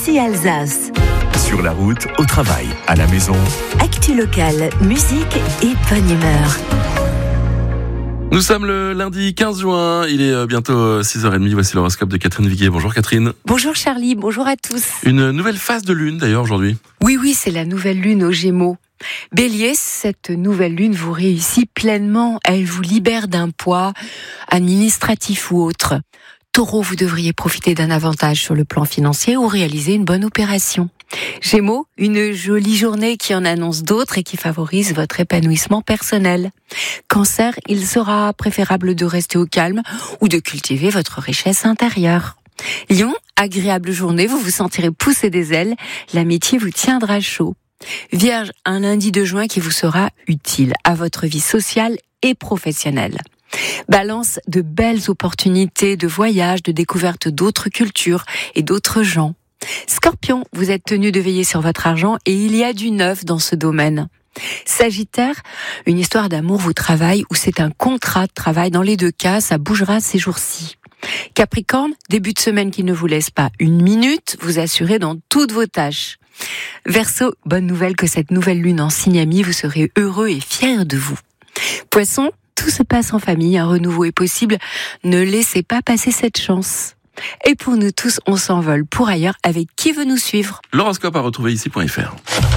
Ici Alsace. Sur la route, au travail, à la maison. Actu locale, musique et bonne humeur. Nous sommes le lundi 15 juin, il est bientôt 6h30, voici l'horoscope de Catherine Viguier. Bonjour Catherine. Bonjour Charlie, bonjour à tous. Une nouvelle phase de lune d'ailleurs aujourd'hui. Oui, c'est la nouvelle lune aux Gémeaux. Bélier, cette nouvelle lune vous réussit pleinement, elle vous libère d'un poids administratif ou autre. Taureau, vous devriez profiter d'un avantage sur le plan financier ou réaliser une bonne opération. Gémeaux, une jolie journée qui en annonce d'autres et qui favorise votre épanouissement personnel. Cancer, il sera préférable de rester au calme ou de cultiver votre richesse intérieure. Lion, agréable journée, vous vous sentirez pousser des ailes, l'amitié vous tiendra chaud. Vierge, un lundi de juin qui vous sera utile à votre vie sociale et professionnelle. Balance, de belles opportunités de voyage, de découverte d'autres cultures et d'autres gens. Scorpion, vous êtes tenu de veiller sur votre argent et il y a du neuf dans ce domaine. Sagittaire, une histoire d'amour vous travaille ou c'est un contrat de travail. Dans les deux cas, ça bougera ces jours-ci. Capricorne, début de semaine qui ne vous laisse pas une minute, vous assurez dans toutes vos tâches. Verseau, bonne nouvelle que cette nouvelle lune en signe ami, vous serez heureux et fiers de vous. Poisson, tout se passe en famille, un renouveau est possible, ne laissez pas passer cette chance. Et pour nous tous, on s'envole pour ailleurs avec Qui veut nous suivre. L'horoscope à retrouver ici.fr.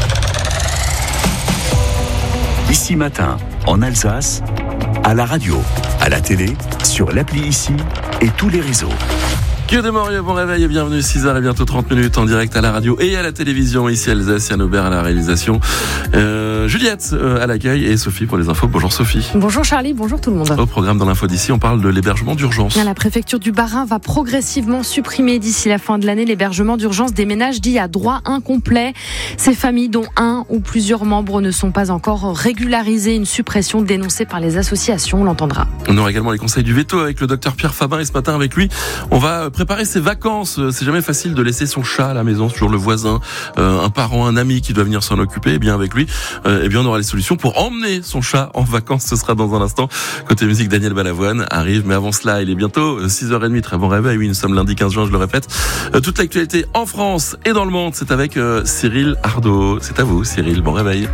Ici matin, en Alsace, à la radio, à la télé, sur l'appli Ici et tous les réseaux. Que de Maurieux, bon réveil et bienvenue, 6h et bientôt 30 minutes en direct à la radio et à la télévision. Ici Alsace, Yann Aubert à la réalisation, Juliette à l'accueil et Sophie pour les infos. Bonjour Sophie. Bonjour Charlie, bonjour tout le monde. Au programme dans l'info d'ici, on parle de l'hébergement d'urgence. La préfecture du Bas-Rhin va progressivement supprimer d'ici la fin de l'année l'hébergement d'urgence des ménages dits à droit incomplet. Ces familles dont un ou plusieurs membres ne sont pas encore régularisés, une suppression dénoncée par les associations, on l'entendra. On aura également les conseils du veto avec le docteur Pierre Fabin et ce matin avec lui, on va préparer ses vacances. C'est jamais facile de laisser son chat à la maison, c'est toujours le voisin, un parent, un ami qui doit venir s'en occuper. Et bien avec lui, on aura les solutions pour emmener son chat en vacances. Ce sera dans un instant. Côté musique, Daniel Balavoine arrive, mais avant cela, il est bientôt 6h30. Très bon réveil. Oui, nous sommes lundi 15 juin, je le répète. Toute l'actualité en France et dans le monde, c'est avec Cyril Ardo. C'est à vous, Cyril. Bon réveil.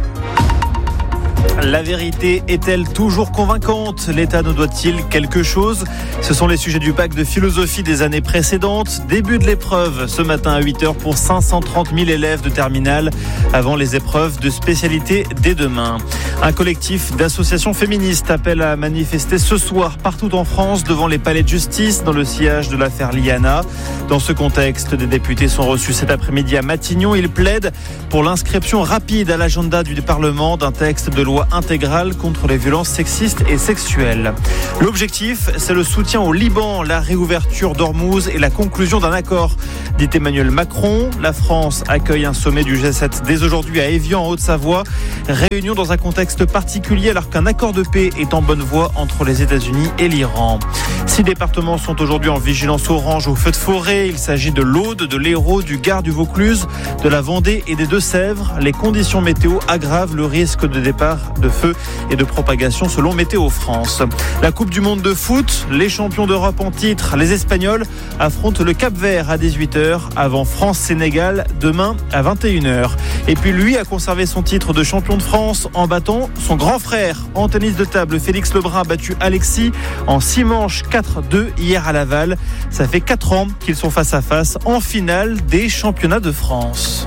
La vérité est-elle toujours convaincante ? L'État nous doit-il quelque chose ? Ce sont les sujets du bac de philosophie des années précédentes. Début de l'épreuve ce matin à 8h pour 530 000 élèves de terminale avant les épreuves de spécialité dès demain. Un collectif d'associations féministes appelle à manifester ce soir partout en France devant les palais de justice dans le sillage de l'affaire Liana. Dans ce contexte, des députés sont reçus cet après-midi à Matignon. Ils plaident pour l'inscription rapide à l'agenda du Parlement d'un texte de loi intégrale contre les violences sexistes et sexuelles. L'objectif, c'est le soutien au Liban, la réouverture d'Ormuz et la conclusion d'un accord, dit Emmanuel Macron. La France accueille un sommet du G7 dès aujourd'hui à Évian en Haute-Savoie. Réunion dans un contexte particulier alors qu'un accord de paix est en bonne voie entre les États-Unis et l'Iran. 6 départements sont aujourd'hui en vigilance orange au feu de forêt. Il s'agit de l'Aude, de l'Hérault, du Gard, du Vaucluse, de la Vendée et des Deux-Sèvres. Les conditions météo aggravent le risque de départ de feu et de propagation selon Météo France. La Coupe du Monde de foot, les champions d'Europe en titre, les Espagnols affrontent le Cap-Vert à 18h avant France-Sénégal demain à 21h. Et puis lui a conservé son titre de champion de France en battant son grand frère. En tennis de table, Félix Lebrun a battu Alexis en 6 manches 4-2 hier à Laval. Ça fait 4 ans qu'ils sont face à face en finale des championnats de France.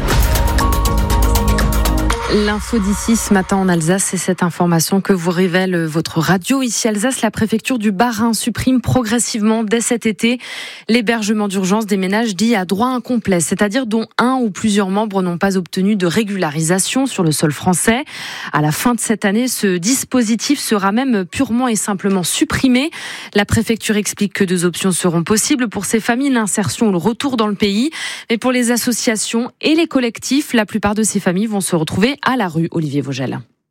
L'info d'ici ce matin en Alsace, c'est cette information que vous révèle votre radio. Ici Alsace, la préfecture du Bas-Rhin supprime progressivement dès cet été l'hébergement d'urgence des ménages dits à droit incomplet, c'est-à-dire dont un ou plusieurs membres n'ont pas obtenu de régularisation sur le sol français. À la fin de cette année, ce dispositif sera même purement et simplement supprimé. La préfecture explique que 2 options seront possibles pour ces familles, l'insertion ou le retour dans le pays. Mais pour les associations et les collectifs, la plupart de ces familles vont se retrouver à la rue, Olivier Vogel.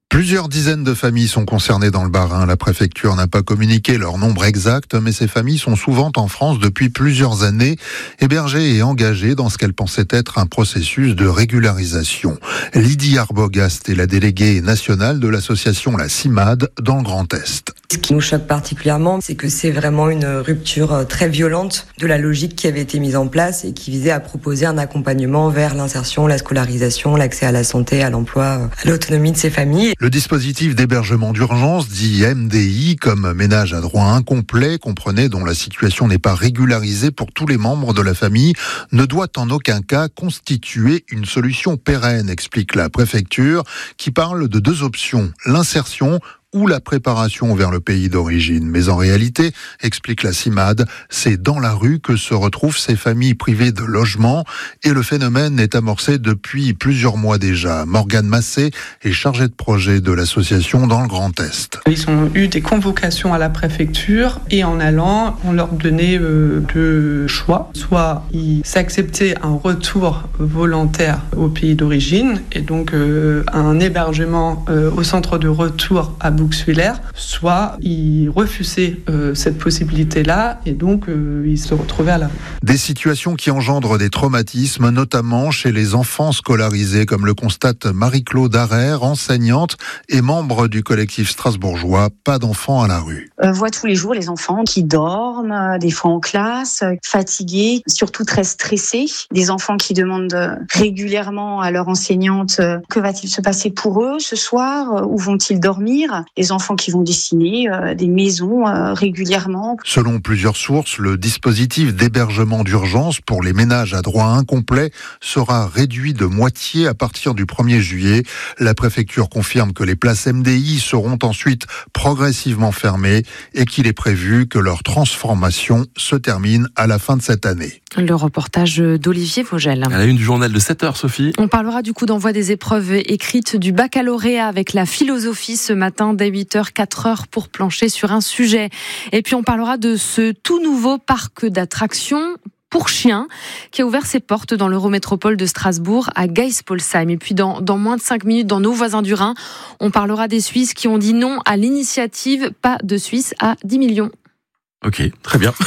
Plusieurs dizaines de familles sont concernées dans le Bas-Rhin. La préfecture n'a pas communiqué leur nombre exact, mais ces familles sont souvent en France depuis plusieurs années, hébergées et engagées dans ce qu'elles pensaient être un processus de régularisation. Lydie Arbogast est la déléguée nationale de l'association La CIMAD dans le Grand Est. Ce qui nous choque particulièrement, c'est que c'est vraiment une rupture très violente de la logique qui avait été mise en place et qui visait à proposer un accompagnement vers l'insertion, la scolarisation, l'accès à la santé, à l'emploi, à l'autonomie de ces familles. Le dispositif d'hébergement d'urgence, dit MDI, comme ménage à droit incomplet, comprenez, dont la situation n'est pas régularisée pour tous les membres de la famille, ne doit en aucun cas constituer une solution pérenne, explique la préfecture, qui parle de deux options, l'insertion ou la préparation vers le pays d'origine. Mais en réalité, explique la CIMAD, c'est dans la rue que se retrouvent ces familles privées de logement et le phénomène est amorcé depuis plusieurs mois déjà. Morgane Massé est chargée de projet de l'association dans le Grand Est. Ils ont eu des convocations à la préfecture et en allant, on leur donnait deux choix. Soit ils acceptaient un retour volontaire au pays d'origine et donc un hébergement au centre de retour à Bouxwiller, soit ils refusaient cette possibilité-là et donc ils se retrouvaient à la rue. Des situations qui engendrent des traumatismes, notamment chez les enfants scolarisés, comme le constate Marie-Claude Harrer, enseignante et membre du collectif strasbourgeois Pas d'enfants à la rue. On voit tous les jours les enfants qui dorment, des fois en classe, fatigués, surtout très stressés. Des enfants qui demandent régulièrement à leur enseignante que va-t-il se passer pour eux ce soir, où vont-ils dormir. Les enfants qui vont dessiner des maisons régulièrement. Selon plusieurs sources, le dispositif d'hébergement d'urgence pour les ménages à droit incomplet sera réduit de moitié à partir du 1er juillet. La préfecture confirme que les places MDI seront ensuite progressivement fermées et qu'il est prévu que leur transformation se termine à la fin de cette année. Le reportage d'Olivier Vogel. À la une du journal de 7h, Sophie. On parlera du coup d'envoi des épreuves écrites du baccalauréat avec la philosophie ce matin dès 8h, 4h pour plancher sur un sujet. Et puis on parlera de ce tout nouveau parc d'attractions pour chiens qui a ouvert ses portes dans l'Eurométropole de Strasbourg à Geispolsheim. Et puis dans moins de 5 minutes, dans nos voisins du Rhin, on parlera des Suisses qui ont dit non à l'initiative Pas de Suisse à 10 millions. Ok, très bien.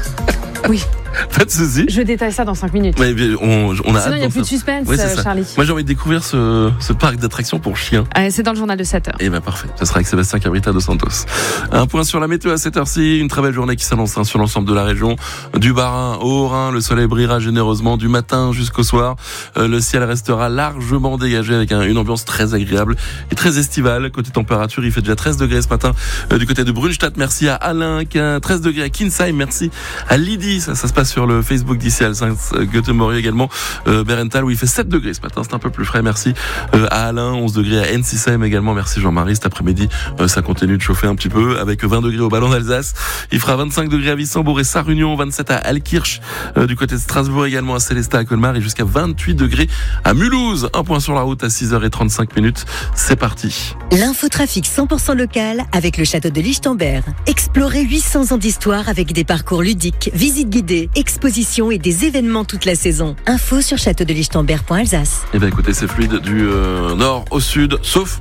Oui. Pas de soucis. Je détaille ça dans 5 minutes. Ouais, on a Sinon, hâte il n'y a plus de suspense, ouais, Charlie. Moi, j'ai envie de découvrir ce parc d'attractions pour chiens. C'est dans le journal de 7h. Eh ben parfait. Ça sera avec Sébastien Cabrita dos Santos. Un point sur la météo à 7h-ci. Une très belle journée qui s'annonce sur l'ensemble de la région. Du Bas-Rhin au Haut-Rhin, le soleil brillera généreusement du matin jusqu'au soir. Le ciel restera largement dégagé avec une ambiance très agréable et très estivale. Côté température, il fait déjà 13 degrés ce matin du côté de Brunstadt. Merci à Alain qui a 13 degrés à Kinsheim. Merci à Lydie. Ça se passe sur le Facebook d'ici à Göteborg également. Berenthal où il fait 7 degrés ce matin. C'est un peu plus frais. Merci à Alain. 11 degrés à Ensisheim également. Merci Jean-Marie. Cet après-midi, ça continue de chauffer un petit peu avec 20 degrés au Ballon d'Alsace. Il fera 25 degrés à Wissembourg et Sarre-Union, 27 à Altkirch, du côté de Strasbourg également à Célestat à Colmar et jusqu'à 28 degrés à Mulhouse. Un point sur la route à 6h35. C'est parti. L'infotrafic 100% local avec le château de Lichtenberg. Explorez 800 ans d'histoire avec des parcours ludiques, visites guidées, expositions et des événements toute la saison. Info sur châteaudelichtenberg.alsace. Eh bien écoutez, c'est fluide du nord au sud, sauf